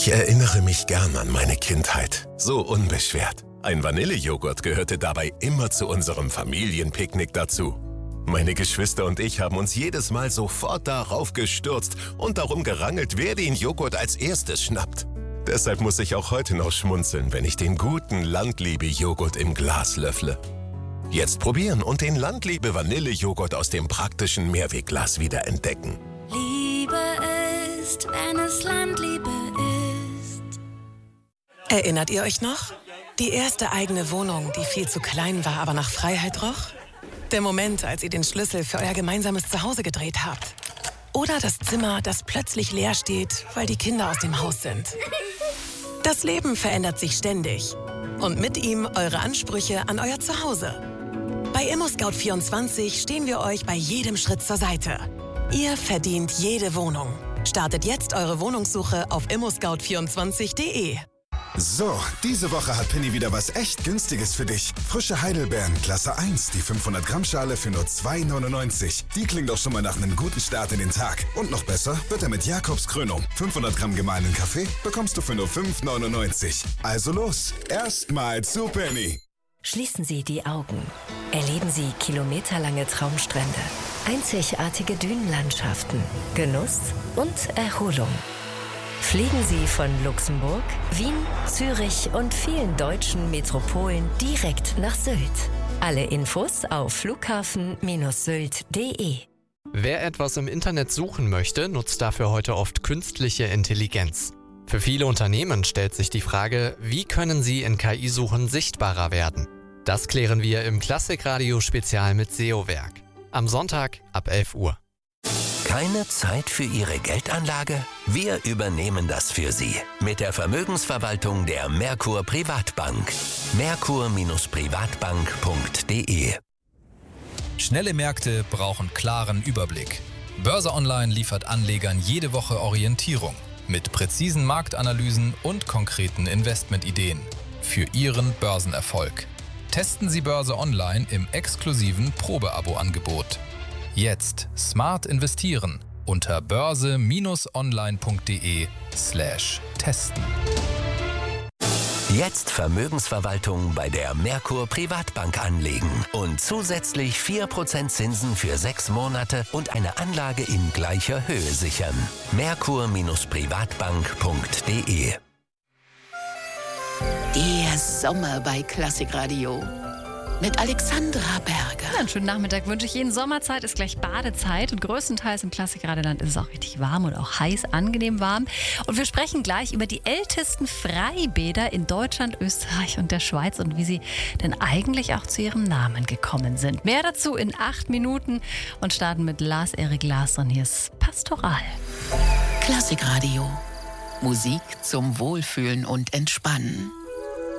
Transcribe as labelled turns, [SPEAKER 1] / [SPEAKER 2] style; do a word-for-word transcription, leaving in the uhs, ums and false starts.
[SPEAKER 1] Ich erinnere mich gern an meine Kindheit. So unbeschwert. Ein Vanillejoghurt gehörte dabei immer zu unserem Familienpicknick dazu. Meine Geschwister und ich haben uns jedes Mal sofort darauf gestürzt und darum gerangelt, wer den Joghurt als erstes schnappt. Deshalb muss ich auch heute noch schmunzeln, wenn ich den guten Landliebe-Joghurt im Glas löffle. Jetzt probieren und den Landliebe-Vanillejoghurt aus dem praktischen Mehrwegglas wieder entdecken.
[SPEAKER 2] Liebe ist, wenn es Landliebe ist.
[SPEAKER 3] Erinnert ihr euch noch? Die erste eigene Wohnung, die viel zu klein war, aber nach Freiheit roch? Der Moment, als ihr den Schlüssel für euer gemeinsames Zuhause gedreht habt. Oder das Zimmer, das plötzlich leer steht, weil die Kinder aus dem Haus sind. Das Leben verändert sich ständig. Und mit ihm eure Ansprüche an euer Zuhause. Bei ImmoScout vierundzwanzig stehen wir euch bei jedem Schritt zur Seite. Ihr verdient jede Wohnung. Startet jetzt eure Wohnungssuche auf immo scout vierundzwanzig punkt de.
[SPEAKER 4] So, diese Woche hat Penny wieder was echt Günstiges für dich. Frische Heidelbeeren, Klasse eins, die fünfhundert Gramm Schale für nur zwei neunundneunzig. Die klingt doch schon mal nach einem guten Start in den Tag. Und noch besser wird er mit Jakobs Krönung. fünfhundert Gramm gemahlenen Kaffee bekommst du für nur fünf neunundneunzig. Also los, erstmal zu Penny.
[SPEAKER 5] Schließen Sie die Augen. Erleben Sie kilometerlange Traumstrände, einzigartige Dünenlandschaften, Genuss und Erholung. Fliegen Sie von Luxemburg, Wien, Zürich und vielen deutschen Metropolen direkt nach Sylt. Alle Infos auf flughafen Bindestrich sylt punkt de.
[SPEAKER 6] Wer etwas im Internet suchen möchte, nutzt dafür heute oft künstliche Intelligenz. Für viele Unternehmen stellt sich die Frage, wie können sie in K I-Suchen sichtbarer werden? Das klären wir im Klassikradio-Spezial mit S E O-Werk. Am Sonntag ab elf Uhr.
[SPEAKER 7] Keine Zeit für Ihre Geldanlage? Wir übernehmen das für Sie. Mit der Vermögensverwaltung der Merkur Privatbank. merkur Bindestrich privatbank punkt de.
[SPEAKER 8] Schnelle Märkte brauchen klaren Überblick. Börse Online liefert Anlegern jede Woche Orientierung mit präzisen Marktanalysen und konkreten Investmentideen für Ihren Börsenerfolg. Testen Sie Börse Online im exklusiven Probeabo-Angebot. Jetzt smart investieren unter börse Bindestrich online punkt de slash testen.
[SPEAKER 7] Jetzt Vermögensverwaltung bei der Merkur Privatbank anlegen und zusätzlich vier Prozent Zinsen für sechs Monate und eine Anlage in gleicher Höhe sichern. merkur Bindestrich privatbank punkt de.
[SPEAKER 9] Der Sommer bei Klassikradio mit Alexandra Berger.
[SPEAKER 10] Ja, einen schönen Nachmittag wünsche ich Ihnen. Sommerzeit ist gleich Badezeit und größtenteils im Klassikradioland ist es auch richtig warm und auch heiß, angenehm warm. Und wir sprechen gleich über die ältesten Freibäder in Deutschland, Österreich und der Schweiz und wie sie denn eigentlich auch zu ihrem Namen gekommen sind. Mehr dazu in acht Minuten und starten mit Lars-Erik Larsson. Hier ist Pastoral.
[SPEAKER 9] Klassikradio. Musik zum Wohlfühlen und Entspannen.